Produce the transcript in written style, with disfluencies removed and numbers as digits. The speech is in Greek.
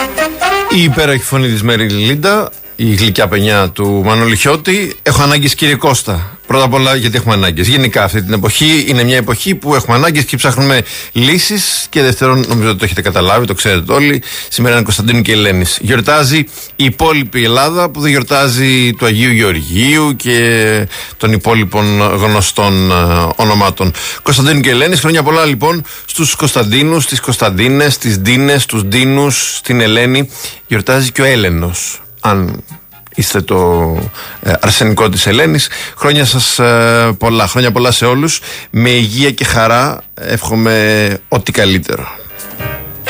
Η υπέροχη φωνή της Μέριλ Λίντα, η γλυκιά παινιά του Μανώλη Χιώτη. Έχω ανάγκες, κύριε Κώστα. Πρώτα απ' όλα, γιατί έχουμε ανάγκες. Γενικά, αυτή την εποχή είναι μια εποχή που έχουμε ανάγκες και ψάχνουμε λύσεις. Και δεύτερον, νομίζω ότι το έχετε καταλάβει, το ξέρετε όλοι. Σήμερα είναι Κωνσταντίνου και Ελένης. Γιορτάζει η υπόλοιπη Ελλάδα που δεν γιορτάζει του Αγίου Γεωργίου και των υπόλοιπων γνωστών ονομάτων. Κωνσταντίνου και Ελένης, χρόνια πολλά λοιπόν στους Κωνσταντίνους, στις Κωνσταντίνες, στις Ντίνες, τους Ντίνους, στην Ελένη. Γιορτάζει και ο Έλενος. Αν είστε το αρσενικό της Ελένης. Χρόνια σας πολλά, χρόνια πολλά σε όλους. Με υγεία και χαρά εύχομαι ό,τι καλύτερο.